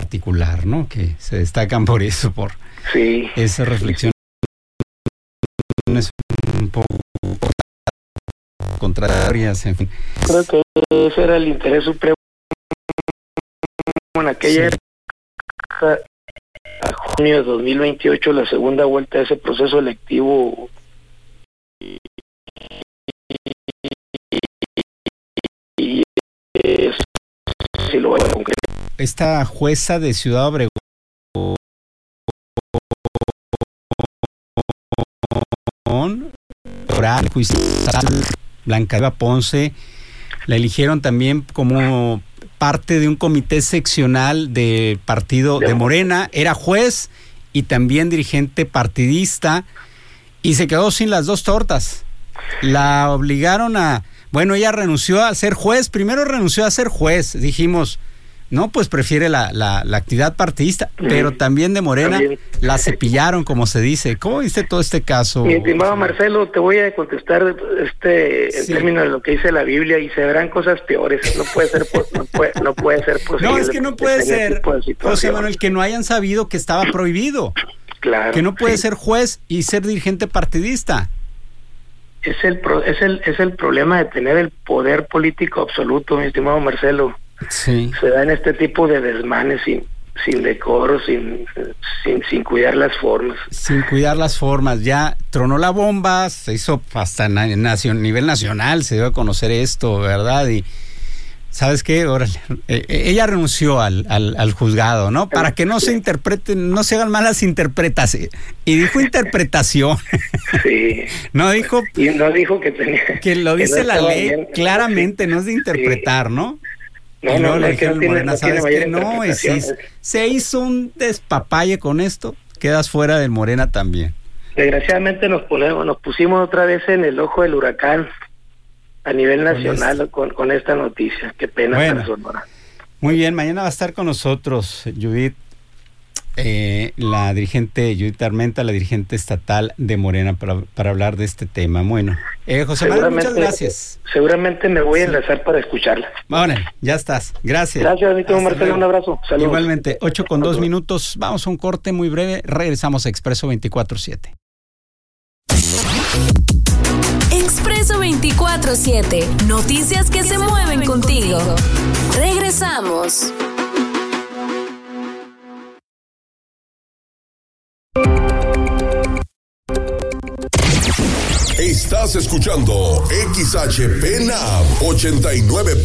particular, ¿no? Que se destacan por eso, por Sí. esa reflexión es un poco contrarias, en fin. Creo que ese era el interés supremo en aquella época, a junio de 2028, la segunda vuelta de ese proceso electivo. Y eso sí lo voy a concretar. Esta jueza de Ciudad Obregón, oral, juicio, Blanca Eva Ponce, la eligieron también como parte de un comité seccional del partido de Morena, era juez y también dirigente partidista, y se quedó sin las dos tortas. La obligaron a, bueno, ella renunció a ser juez, primero renunció a ser juez, dijimos, no, pues prefiere la actividad partidista, pero también de Morena la cepillaron, como se dice. ¿Cómo viste todo este caso? Mi estimado Marcelo, te voy a contestar en términos de lo que dice la Biblia, y se verán cosas peores. No puede ser, no puede ser posible. No, es que no puede ser, José Manuel, que no hayan sabido que estaba prohibido. Claro. Que no puede ser juez y ser dirigente partidista. Es el problema de tener el poder político absoluto, mi estimado Marcelo. Sí. Se da en este tipo de desmanes sin decoro, sin cuidar las formas. Sin cuidar las formas. Ya tronó la bomba, se hizo hasta a nivel nacional, se dio a conocer esto, ¿verdad? Y ¿sabes qué? Órale, ella renunció al juzgado, ¿no? Para que no se interpreten, no se hagan malas interpretaciones. Y dijo interpretación. Sí. No dijo. Y no dijo que tenía. Que lo dice la ley bien, claramente, no es de interpretar, ¿no? No, le dijeron Morena, ¿sabes qué? No, se hizo un despapalle con esto, quedas fuera de Morena también. Desgraciadamente nos pusimos otra vez en el ojo del huracán a nivel nacional con esta noticia. Qué pena, bueno, para Sonora. Muy bien, mañana va a estar con nosotros Judith, la dirigente Judith Armenta, la dirigente estatal de Morena, para hablar de este tema. Bueno, José Manuel, muchas gracias. Seguramente me voy a enlazar para escucharla. Bueno, ya estás. Gracias. Gracias, amigo Marcelo, un abrazo. Saludos. Igualmente, 8:02. Vamos a un corte muy breve. Regresamos a Expreso 24/7. Expreso 24/7. Noticias que se mueven contigo. Regresamos. Estás escuchando XHPNAM 89.1